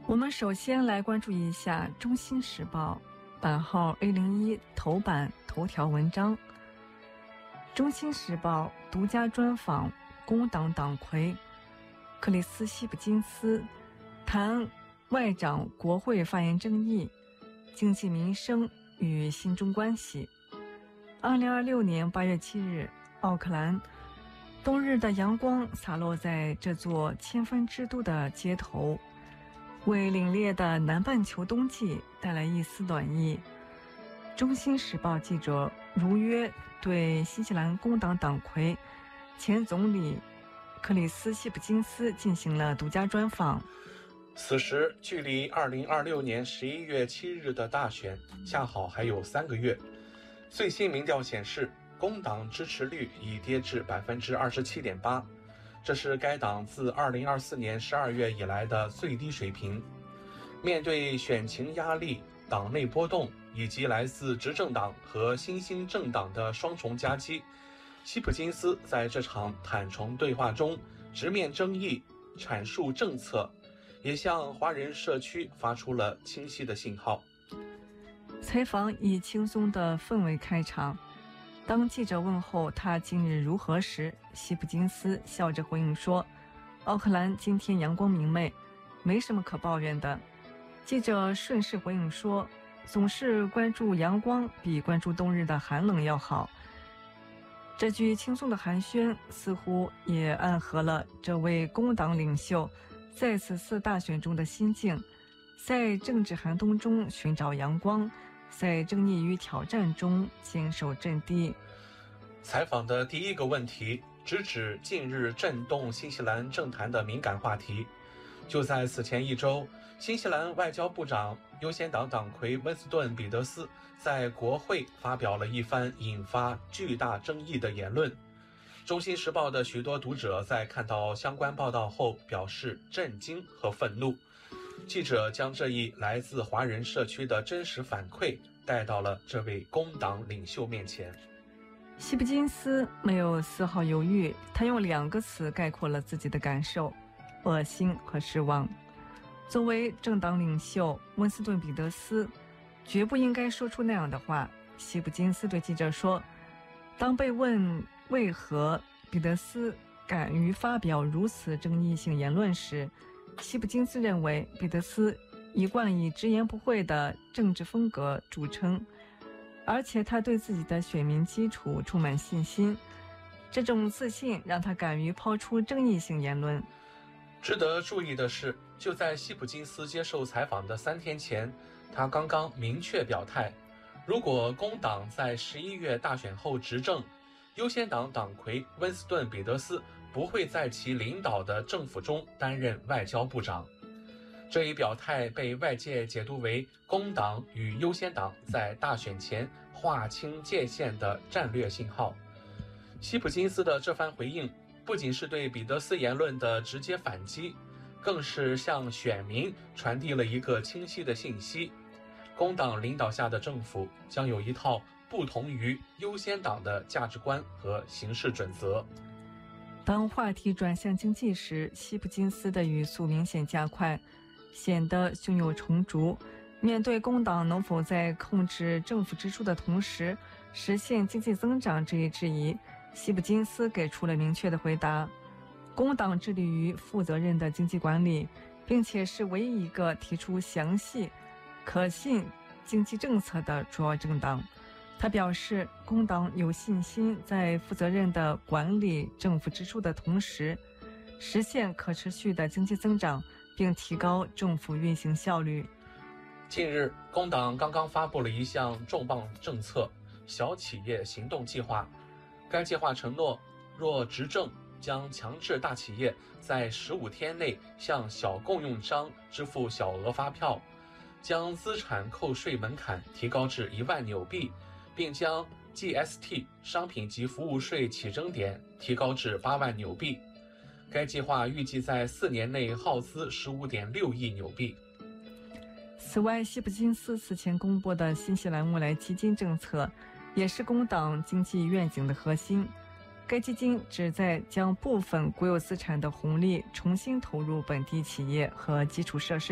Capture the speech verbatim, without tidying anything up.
我们首先来关注一下《中新时报》版号 A 零一 头版头条文章。《中新时报》独家专访工党党魁克里斯·希普金斯，谈外长国会发言争议、经济民生与新中关系。二零二六年八月七日，奥克兰，冬日的阳光洒落在这座千帆之都的街头，为凛冽的南半球冬季带来一丝暖意。中新时报记者如约对新西兰工党党魁、前总理克里斯·希普金斯进行了独家专访。 此时距离二零二六年十一月七日的大选恰好还有三个月。最新民调显示，工党支持率已跌至 百分之二十七点八， 这是该党自二零二四年十二月以来的最低水平。面对选情压力、党内波动以及来自执政党和新兴政党的双重夹击，希普金斯在这场坦诚对话中直面争议，阐述政策，也向华人社区发出了清晰的信号。 采访以轻松的氛围开场。当记者问候他今日如何时，希普金斯笑着回应说：“奥克兰今天阳光明媚，没什么可抱怨的。”记者顺势回应说：“总是关注阳光比关注冬日的寒冷要好。”这句轻松的寒暄似乎也暗合了这位工党领袖在此次大选中的心境，在政治寒冬中寻找阳光，在争议与挑战中坚守阵地。 采访的第一个问题直指近日震动新西兰政坛的敏感话题。就在此前一周，新西兰外交部长优先党党魁温斯顿·彼得斯在国会发表了一番引发巨大争议的言论。中新时报的许多读者在看到相关报道后表示震惊和愤怒。记者将这一来自华人社区的真实反馈带到了这位工党领袖面前。 希普金斯没有丝毫犹豫，他用两个词概括了自己的感受：恶心和失望。作为政党领袖，温斯顿·彼得斯绝不应该说出那样的话。希普金斯对记者说，当被问为何彼得斯敢于发表如此争议性言论时，希普金斯认为彼得斯一贯以直言不讳的政治风格著称，而且他对自己的选民基础充满信心，这种自信让他敢于抛出争议性言论。 值得注意的是，就在希普金斯接受采访的三天前，他刚刚明确表态，如果工党在十一月大选后执政，优先党党魁温斯顿·彼得斯不会在其领导的政府中担任外交部长。这一表态被外界解读为工党与优先党在大选前划清界限的战略信号。希普金斯的这番回应不仅是对彼得斯言论的直接反击，更是向选民传递了一个清晰的信息：工党领导下的政府将有一套不同于优先党的价值观和行事准则。 当话题转向经济时，希普金斯的语速明显加快，显得胸有成竹。面对工党能否在控制政府支出的同时实现经济增长这一质疑，希普金斯给出了明确的回答：工党致力于负责任的经济管理，并且是唯一一个提出详细、可信经济政策的主要政党。他表示，工党有信心在负责任地管理政府支出的同时，实现可持续的经济增长，并提高政府运行效率。 近日，工党刚刚发布了一项重磅政策——小企业行动计划。该计划承诺，若执政，将强制大企业在十五天内向小供应商支付小额发票，将资产扣税门槛提高至一万纽币，并将 G S T 商品及服务税起征点提高至八万纽币。该计划预计在四年内耗资 十五点六亿纽币。 此外，希普金斯此前公布的新西兰未来基金政策也是工党经济愿景的核心。该基金旨在将部分国有资产的红利重新投入本地企业和基础设施